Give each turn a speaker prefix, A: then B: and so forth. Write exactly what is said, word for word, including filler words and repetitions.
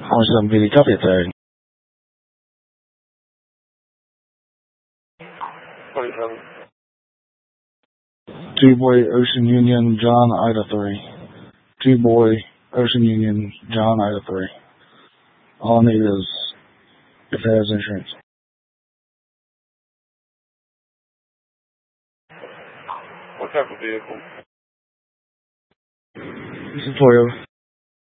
A: one seven B D, copy it tag.
B: twenty-seven.
A: Two Boy, Ocean Union, John, Ida three. Two Boy, Ocean Union, John, Ida three. All I need is if it has insurance.
B: What type of vehicle?
A: It's a Toyota.